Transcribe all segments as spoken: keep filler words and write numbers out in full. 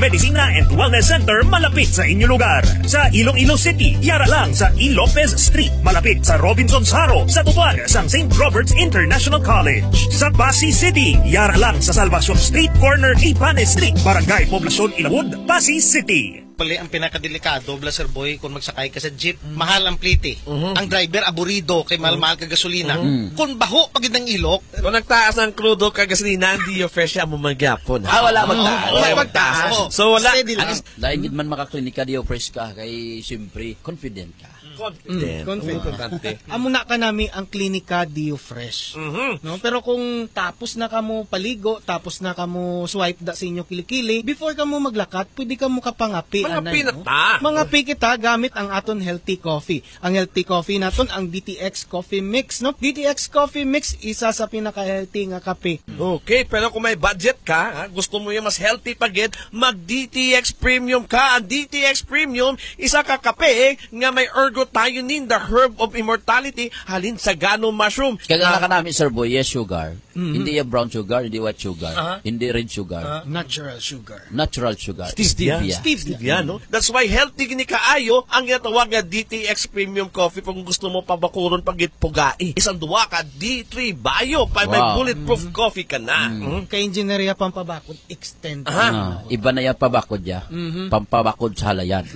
Medicina and Wellness Center malapit sa inyong lugar. Sa Iloilo City, yara lang sa E. Lopez Street, malapit sa Robinson's Haro, sa tuwan sa Saint Robert's International College. Sa Pasig City, yara lang sa Salvacion Street, corner Ipanes Street, Barangay Poblacion Ilawod, Pasig City. Pali ang pinakadelikado, Blaser Boy, kung magsakay ka sa jeep, mm-hmm. mahal ang plite. Mm-hmm. Ang driver, aburido, kay mahal-mahal ka gasolina. Mm-hmm. Kung baho, pag ng ilok. Kung nagtaas ng crudo ka gasolina, hindi yung fresh siya mo magyapon. Ah, wala magtaas. Wala magtaas. So, wala. Dahil man makaklinika di fresh ka, kay siyempre, confident ka. Confident. Mm, confident. Amo na ka nami ang klinika Dio Fresh. Mm-hmm. No, pero kung tapos na kamo paligo, tapos na kamo swipe da sa inyo kilikili, before kamo maglakat, pwede kamo kapangapi anay. No? Mangapi kita gamit ang aton healthy coffee. Ang healthy coffee naton ang D T X Coffee Mix, no? D T X Coffee Mix isa sa pinaka-healthy nga kape. Okay, pero kung may budget ka, ha, gusto mo yung mas healthy pagid, mag-D T X Premium ka. Ang D T X Premium, isa ka kape nga may ergothioneine, the herb of immortality, halin sa gano mushroom. Kaya nga namin, Sir Boy, yes, sugar. Mm-hmm. Hindi yung brown sugar, hindi white sugar, uh-huh. hindi red sugar. Uh-huh. Natural sugar. Natural sugar. Stevia. Stevia. Stevia, Stevia no? That's why healthy gini kaayo ang ginatawag nga D T X Premium Coffee kung gusto mo pabakuron pagit pugai. Isang duwa ka D three Bio, pa wow. may bulletproof mm-hmm. coffee ka na. Mm-hmm. Mm-hmm. Kay engineer pampabakod, extend. Uh, iba na yung pabakod ya. Mm-hmm. Pampabakod sa halayan.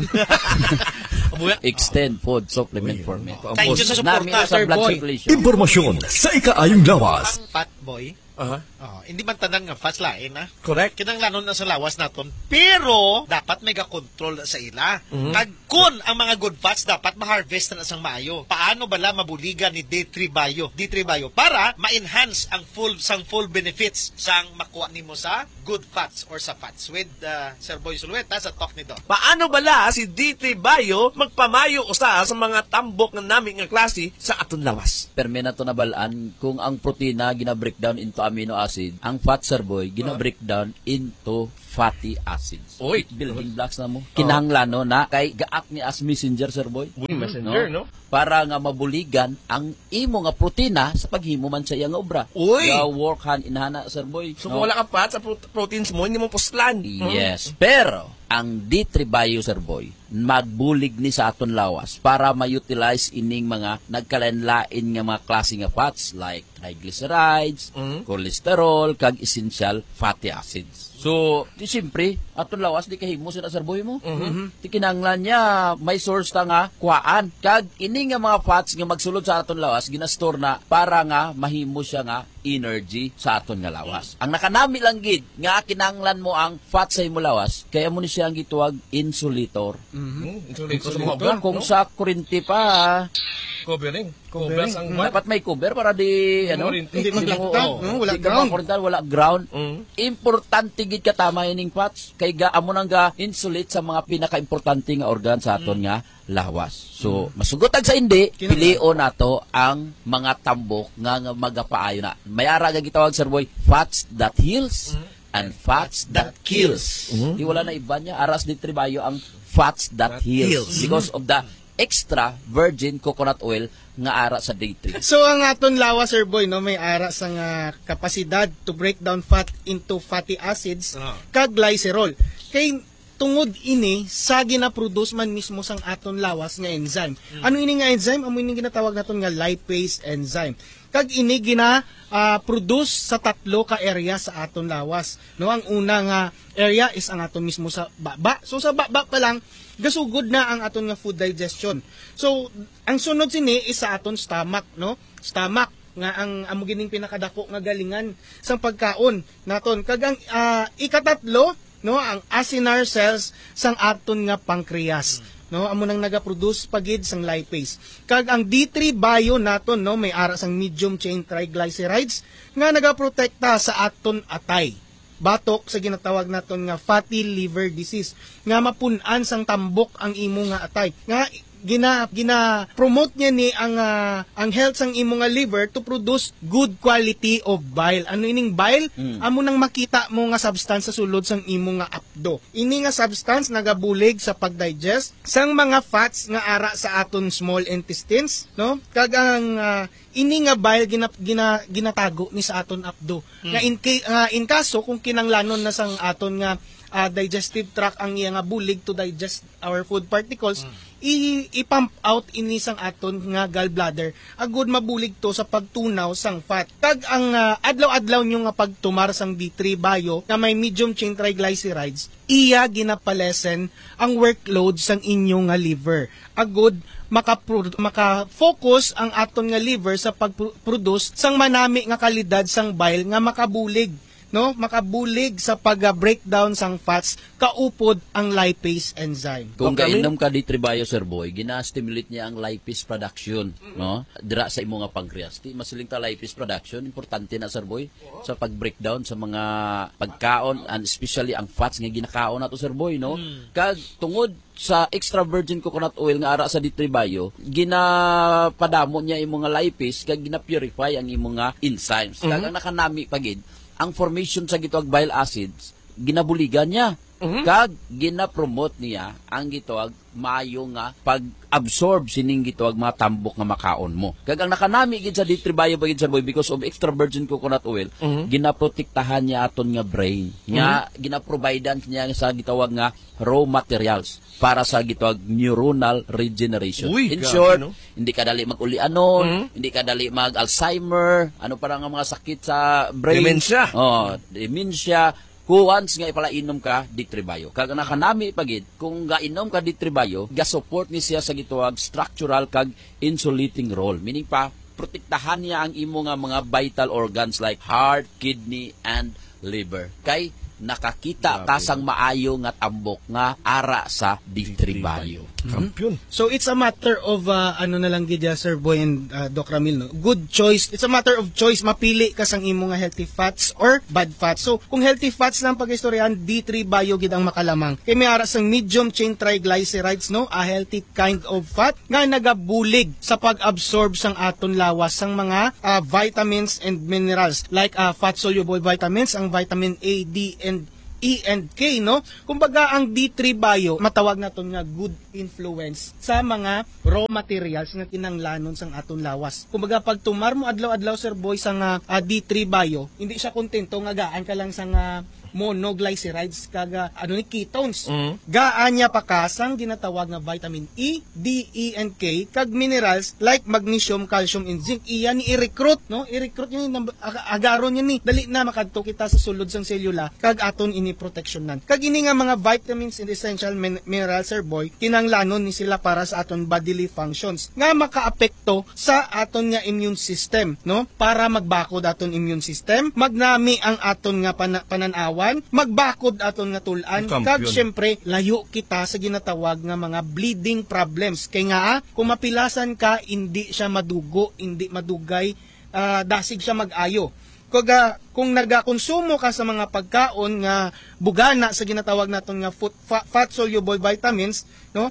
Extend food supplement for me. Thank you sa suporta, Sir Boy. Impormasyon sa ikaayong lawas. Fat Boy. Uh-huh. Oh, hindi man tanan nga fast lain na. Correct. Kinanglanon na sa lawas naton. Pero dapat may ga-control sa ila. Mm-hmm. Kag kun ang mga good fats dapat ma-harvest na sang maayo. Paano bala mabuligan ni D three Bio? D three Bio para ma-enhance ang full sang full benefits sang makuha nimo sa good fats or sa fats with uh, Sir Boy Sulueta sa talk nito. Paano bala si D three Bio magpamayo usa sa mga tambok nga nami nga klase sa aton lawas? Perme na to nabalaan kung ang protina gina-breakdown into amino acid, ang fat, Sir Boy, gina-breakdown into fatty acids. Oy, building blocks na mo. Kinahanglan no na kay gaak ni as messenger, Sir Boy. Uy, messenger, no? no? Para nga mabuligan ang imo nga protina sa paghimo man sa iyang obra. Uy! Ga work hand in hand, Sir Boy. So, no? Wala ka fat sa pro- proteins mo, hindi mo puslan. Yes. Hmm. Pero, ang D three Bio, Sir Boy, magbulig ni sa aton lawas para ma-utilize ining mga nagkalain-lain nga mga klase nga fats like triglycerides, mm-hmm. cholesterol, kag essential fatty acids. So, di siyempre, aton lawas di kahimo sila, Sir Boy mo. Mm-hmm. Di kinanglan niya may source ta nga kuhaan. Kag ini nga mga fats nga magsulod sa aton lawas ginastore na para nga mahimo siya nga energy sa aton nga lawas. Mm-hmm. Ang nakanami lang gid nga kinanglan mo ang fat sa imo lawas, kaya mo ni siya ang gituwag insulator. Mm-hmm. Insulator, insulator kung no? sa kurinti pa covering. Covering. Ang dapat may cover para di ano, hindi maglagtang, no? Wala ground. Wala ground. Mm. Importante gid katama ining fats kay ga amo nang ga insulate sa mga pinaka-importante nga organ sa aton mm. nga lawas. So, mm. masugotag sa hindi, pilion nato ang mga tambok nga, nga magapaayo na. May ara nga gitawag, Sir Boy, fats that heals mm. and fats that, that kills. Mm-hmm. Di wala na iba niya. Aras D three Bio ang fats that, that heals. heals. Because of the extra virgin coconut oil nga ara sa D three. So ang aton lawas, Sir Boy, no, may ara sa nga kapasidad to break down fat into fatty acids oh. kag glycerol. Kay tungod ini sa gina-produce man mismo sang aton lawas nga enzyme. Mm. Ano ini nga enzyme? Amo ini ginatawag naton nga lipase enzyme. Kag ini gina uh, produce sa tatlo ka area sa aton lawas. No, ang una nga area is ang aton mismo sa baba. So sa baba pa lang gasugod na ang aton nga food digestion. So ang sunod sini is sa aton stomach, no? Stomach nga ang amo gining pinakadako nga galingan sang pagkaon naton. Kag ang uh, ikatatlo, no, ang acinar cells sang aton nga pancreas. No, amo nang naga-produce pagid sang lipase. Kag ang D three Bio naton, no, may ara sang medium chain triglycerides nga nagaprotekta sa aton atay. Batok sa ginatawag naton nga fatty liver disease nga mapun-an sang tambok ang imo nga atay. Nga gina gina promote niya ni ang uh, ang health sang imo nga liver to produce good quality of bile. Ano ining bile? Mm. Amo nang makita mo nga substance sa sulod sang imo nga apdo. Ini nga substance nagabulig sa pagdigest sang mga fats nga ara sa aton small intestines, no? Kag ang uh, ini nga bile gina, gina, ginatago ni sa aton apdo. Mm. Nga in, uh, in kaso kung kinanglanon na sang aton nga uh, digestive tract ang iya nga bulig to digest our food particles, mm. i- i-pump out ini sang aton nga gallbladder agud mabulig to sa pagtunaw sang fat. Kag ang uh, adlaw-adlaw nyo nga pagtumar sang D three Bio na may medium chain triglycerides, iya ginapalesen ang workload sang inyo nga liver. Agud maka-focus maka ang aton nga liver sa pag-produce sang manami nga kalidad sang bile nga makabulig, no, makabulig sa pag-breakdown sang fats kaupod ang lipase enzyme. Kung Okay. kainom ka D three Bio, Sir Boy, gina-stimulate niya ang lipase production, no? Dira sa imo nga pancreas. Di masiling ta lipase production, importante na, Sir Boy, sa pag-breakdown sa mga pagkaon, and especially ang fats nga ginakaon nato, Sir Boy, no? Mm. Kag tungod sa extra virgin coconut oil nga ara sa D three Bio, ginapadamo niya imo nga lipase kag gina-purify ang imo nga enzymes. Kag mm-hmm. ang nakanami pagid ang formation sa gitawag bile acids, ginabuligan niya. Mm-hmm. Kag gina-promote niya ang gitawag maayo nga pag-absorb sining gitawag mga tambok nga makaon mo. Kag ang nakanami gid sa D three Bio bagid, Sir Boy, because of extra virgin coconut oil, mm-hmm. ginaprotektahan niya aton nga brain. Nga mm-hmm. gina-providean niya sa gitawag nga raw materials para sa gitawag neuronal regeneration. Uy, in grabe, short, no? hindi ka dali mag-ulianon, Mm-hmm. hindi ka dali mag-Alzheimer, ano pa nga mga sakit sa brain. Dementia. Oh, dementia. Kung once nga ipalainom ka, D three Bio. Kag nakanami pagid, kung gainom ka D three Bio, ga-support ni siya sa gitawag structural kag insulating role. Meaning pa, protektahan niya ang imo nga mga vital organs like heart, kidney, and liver. Kay nakakita ka sang maayo nga tambok nga ara sa D three Bio. Kampiyon. So it's a matter of uh, ano na lang gid ya, Sir Boy and uh, Doc Ramil, no? Good choice. It's a matter of choice, mapili ka sang imo nga healthy fats or bad fats. So kung healthy fats lang pag-istoryahan, D three Bio gid ang makalamang. Kay may ara sang medium chain triglycerides, no, a healthy kind of fat nga nagabulig sa pag-absorb sang aton lawas sang mga uh, vitamins and minerals like uh, fat soluble vitamins, ang vitamin A, D, and E and K, no? Kumbaga ang D three Bio matawag naton nga good influence sa mga raw materials nga kinanglanon sang aton lawas. Kumbaga pag tumar mo adlaw-adlaw, Sir Boy, sang uh, D three Bio, hindi siya kontento nga gaan ka lang sang uh, monoglycerides kaga ano ni ketones. Mm. Gaan niya pa kasang ginatawag nga vitamin E, D, E, and K kag minerals like magnesium, calcium, and zinc. Iyan ni i-recruit, no? I-recruit niya ni agaron niya ni dali na makadto kita sa sulod sang selula kag aton ini protectionan. Kag ini nga mga vitamins and essential min- minerals, Sir Boy, kinanglanon ni sila para sa aton bodily functions nga makaapekto sa aton nga immune system, no? Para magbakod aton immune system, magnami ang aton nga pana- pananawa, magbakod aton nga tulan, kag syempre layo kita sa ginatawag nga mga bleeding problems. Kay nga ah, kung mapilasan ka, hindi siya madugo, hindi madugay, uh, dasig siya mag-ayo. Kung, uh, kung nagakonsumo ka sa mga pagkaon nga bugana sa ginatawag naton nga food, fa- fat soluble vitamins, no,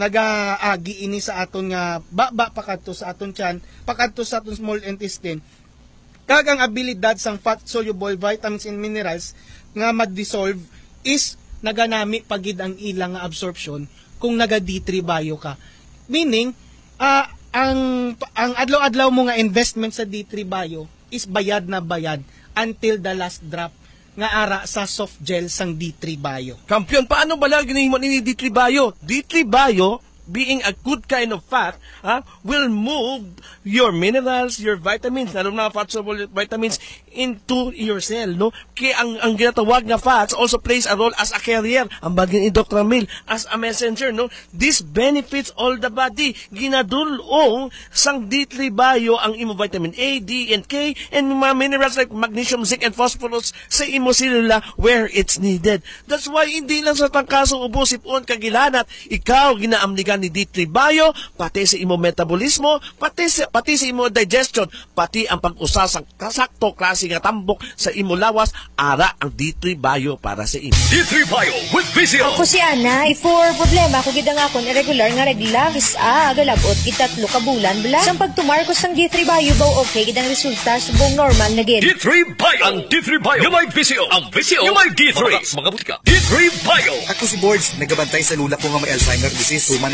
nagaagi ini sa aton nga baba pakadto sa aton tiyan, pakadto sa aton small intestine. Kag ang abilidad sang fat soluble vitamins and minerals nga mag-dissolve is naganami pagid ang ilang absorption kung naga D three Bio ka. Meaning, uh, ang ang adlaw-adlaw mo nga investment sa D three Bio is bayad na bayad until the last drop nga ara sa soft gel sang D three Bio. Kampiyon, paano ba lang ginahimo ni D three Bio? D three Bio, being a good kind of fat, uh, will move your minerals, your vitamins, lalo na fat soluble vitamins, into your cell, no? Kaya ang, ang ginatawag na fats also plays a role as a carrier, ang bagay ni Doctor Ramil, as a messenger, no? This benefits all the body. Ginadulong sang D three Bio ang imo vitamin A, D, and K, and mga minerals like magnesium, zinc, and phosphorus sa imo selula where it's needed. That's why hindi lang sa tangkasong ubo, sipon, kagilanat, ikaw ginaamnigan ni D three Bio, pati sa imo metabolismo, pati sa, pati sa imo digestion, pati ang pag-usa sa kasakto klase nga tambok sa imo lawas, ara ang D three Bio para sa imo. D three Bio with Vizio. Ako si Ana, for problema ko gidang akon irregular nga regla, is a galabot itatlo ka bulan bala. Sang pagtumar ko sang D three Bio baw okay gidang resulta subong normal na gid. D three Bio. Ang D three Bio. Yung may Vizio. Ang Vizio. Yung may D three. Mga butika. D three Bio. Ako si Boards, nagabantay sa lula ko nga may Alzheimer disease. Suma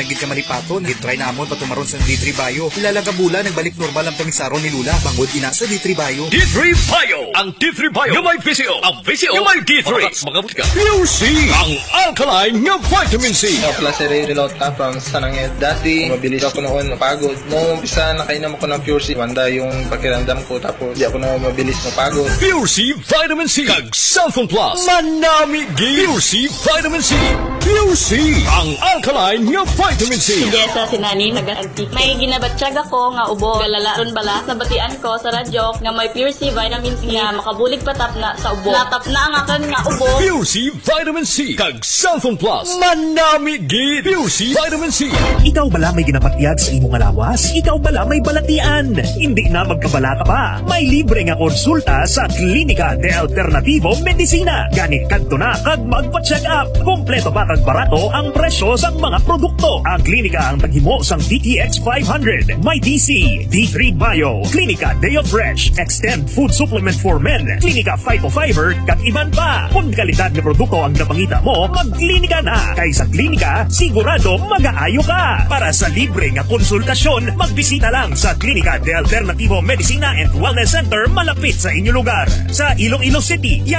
nagit ka malipaton. Gitry namon patumaron sa D three Bio. Ilalanga bula nagbalik normal ang tamisaron ni Lula. Bangod ina sa D three Bio. D three Bio. Ang D three Bio nga may P C O. Ang P C O nga may D three. Magabuti ka. Pure C. Ang alkaline nga vitamin C. Ako pala si Ray Relota from Sanangit. Dati, mabilis ako noon mapagod. Noong umpisa, nakainom ako ng Pure C. Wanda yung pakiramdam ko. Tapos, di ako na mabilis mapagod. Pure C Vitamin C. Kag Cellphone Plus. Manami G. Pure C Vitamin C. Pure C. Ang alkaline nga vitamin C. Sige sa sinani nag-antik. May ginabatsyag ako nga ubo. Galalaron bala. Nabatian ko sa radyo nga may Pure C Vitamin C nga makabulig patap na sa ubo. Natap na ang akan nga ubo. Pure C Vitamin C. Kag Cellphone Plus. Manami G. Pure C Vitamin C. Ikaw bala may ginapatyag sa imong alawas? Ikaw bala may balatian? Hindi na magkabala ka pa. May libre nga konsulta sa Klinika de Alternativo Medicina. Ganit kadto na kag magpa-check up. Kompleto pa kag barato ang presyo sa mga produkto. Ang klinika ang taghimo sang D T X five hundred, may D C, D three Bio, Klinika Deo Fresh, Extend Food Supplement for Men, Klinika Phytofiber, kag iban pa. Kung kalidad na produkto ang napangita mo, magklinika na. Kay sa klinika, sigurado mag-aayo ka. Para sa libre nga konsultasyon, magbisita lang sa Klinika de Alternativo Medicina and Wellness Center malapit sa inyong lugar. Sa Iloilo City,